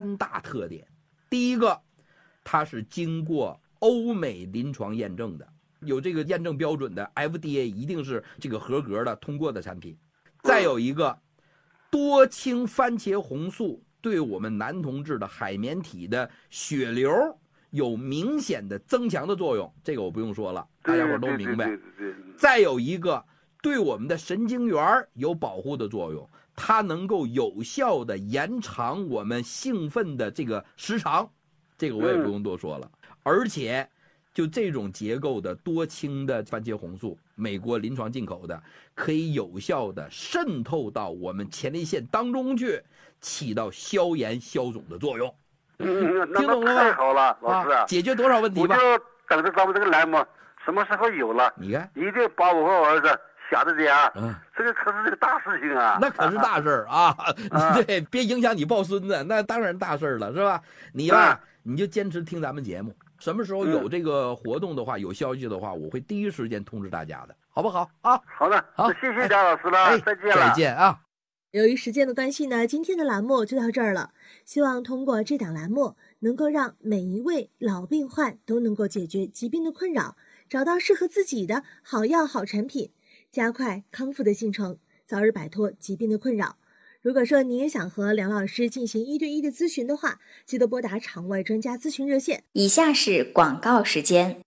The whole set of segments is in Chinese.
3大特点。第一个，它是经过欧美临床验证的，有这个验证标准的 FDA 一定是这个合格的通过的产品。再有一个，多氢番茄红素对我们男同志的海绵体的血流有明显的增强的作用，这个我不用说了，大家伙都明白。再有一个，对我们的神经元有保护的作用，它能够有效的延长我们兴奋的这个时长，这个我也不用多说了。而且就这种结构的多氢的番茄红素，美国临床进口的，可以有效的渗透到我们前列腺当中去，起到消炎消肿的作用。听懂了吗？ 太好了，老师解决多少问题吧？ 我就等着咱们这个栏目什么时候有了， 你看一定把我和我儿子想着点啊。这个可是这个大事情啊， 那可是大事啊！对，别影响你抱孙子，那当然大事了，是吧？你吧，你就坚持听咱们节目，什么时候有这个活动的话，有消息的话，我会第一时间通知大家的，好不好啊？ 好的，好，谢谢贾老师了，再见了， 再见啊！ 由于时间的关系呢，今天的栏目就到这儿了。希望通过这档栏目，能够让每一位老病患都能够解决疾病的困扰，找到适合自己的好药好产品，加快康复的进程，早日摆脱疾病的困扰。如果说你也想和梁老师进行1对1的咨询的话，记得拨打场外专家咨询热线。 以下是广告时间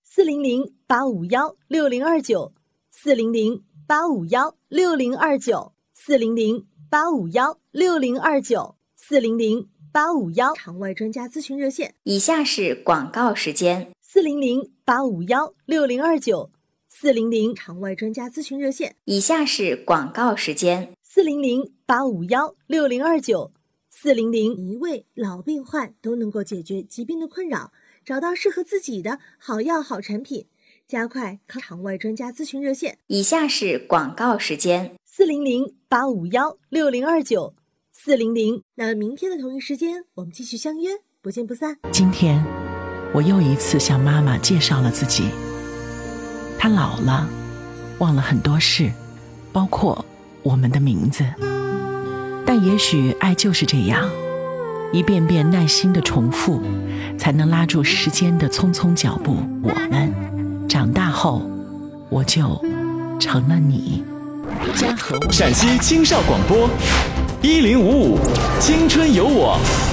，400-851-6029，400-851-6029，400-851-6029，场外专家咨询热线。 以下是广告时间 400-851-6029，400场外专家咨询热线。 以下是广告时间 400-851-6029，400一位老病患都能够解决疾病的困扰，找到适合自己的好药好产品，加快场外专家咨询热线。 以下是广告时间 400-851-6029，400。那明天的同一时间，我们继续相约，不见不散。 今天，我又一次向妈妈介绍了自己。她老了，忘了很多事，包括我们的名字。但也许爱就是这样，一遍遍耐心的重复，才能拉住时间的匆匆脚步。我们长大后，我就成了你。 陕西青少广播1055青春有我。